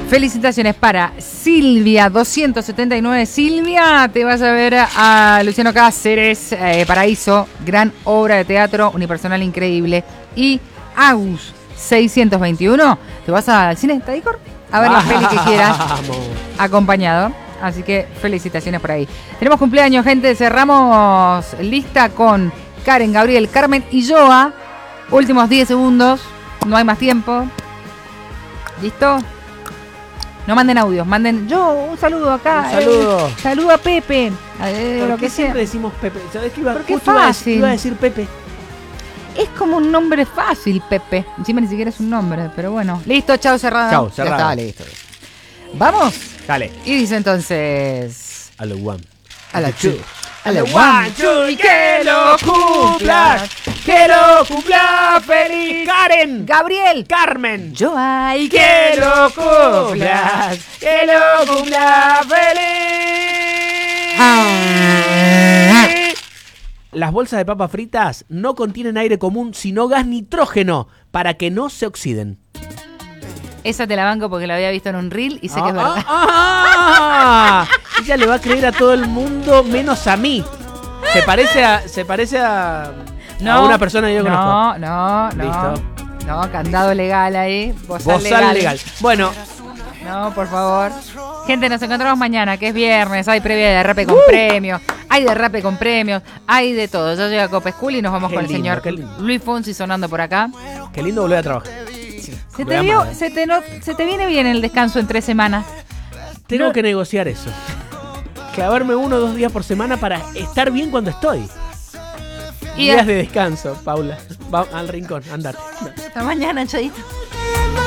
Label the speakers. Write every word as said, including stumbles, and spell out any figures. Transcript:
Speaker 1: Felicitaciones para Silvia, doscientos setenta y nueve. Silvia, te vas a ver a Luciano Cáceres, eh, Paraíso, gran obra de teatro, unipersonal increíble. Y Agus, seiscientos veintiuno, te vas al cine Tadicor a ver la peli que quieras, acompañado. Así que felicitaciones por ahí. Tenemos cumpleaños, gente. Cerramos lista con Karen, Gabriel, Carmen y Joa. Últimos diez segundos. No hay más tiempo. ¿Listo? No manden audios, manden yo un saludo acá.
Speaker 2: Un saludo.
Speaker 1: Eh, saludo a Pepe. Eh,
Speaker 2: ¿Por
Speaker 1: lo
Speaker 2: qué
Speaker 1: que
Speaker 2: siempre
Speaker 1: sea.
Speaker 2: decimos Pepe? ¿Sabés qué iba,
Speaker 1: Porque es
Speaker 2: justo iba a decir-
Speaker 1: fácil.
Speaker 2: Iba a decir Pepe.
Speaker 1: Es como un nombre fácil, Pepe. Encima ni siquiera es un nombre, pero bueno. Listo, chao, cerrado.
Speaker 2: Chau,
Speaker 1: Ya
Speaker 2: cerrado.
Speaker 1: está, listo. Vamos.
Speaker 2: Dale.
Speaker 1: Y dice entonces.
Speaker 2: A lo one.
Speaker 1: A la
Speaker 2: two.
Speaker 1: two. A la
Speaker 2: one,
Speaker 1: one.
Speaker 2: two, y que lo cumplas. Que lo cumpla feliz Karen.
Speaker 1: Gabriel.
Speaker 2: Carmen.
Speaker 1: Joa y
Speaker 2: Que lo cumplas. Que lo cumpla feliz. Las bolsas de papas fritas no contienen aire común, sino gas nitrógeno, para que no se oxiden.
Speaker 1: Esa te la banco porque la había visto en un reel y sé que es verdad.
Speaker 2: Ah, ah, ella le va a creer a todo el mundo menos a mí. Se parece a, se parece a, a una persona que yo conozco.
Speaker 1: No, no, no.
Speaker 2: Listo.
Speaker 1: No, candado legal ahí. Bozal,
Speaker 2: Bozal
Speaker 1: legal.
Speaker 2: legal. Bueno,
Speaker 1: No, por favor. Gente, nos encontramos mañana, que es viernes. Hay previa de derrape con
Speaker 2: Uh.
Speaker 1: premios. Hay derrape con premios. Hay de todo. Ya llega Copa School y nos vamos
Speaker 2: Qué
Speaker 1: con el
Speaker 2: lindo,
Speaker 1: señor
Speaker 2: qué lindo.
Speaker 1: Luis Fonsi sonando por acá.
Speaker 2: qué lindo volver a trabajar.
Speaker 1: Se
Speaker 2: Lo
Speaker 1: te,
Speaker 2: he
Speaker 1: vio,
Speaker 2: amado.
Speaker 1: se, te no- se te viene bien el descanso en tres semanas.
Speaker 2: Tengo
Speaker 1: No.
Speaker 2: que negociar eso. Clavarme uno o dos días por semana para estar bien cuando estoy.
Speaker 1: Y
Speaker 2: Días de descanso, Paula. Va al rincón, andate.
Speaker 1: hasta mañana, Chadito.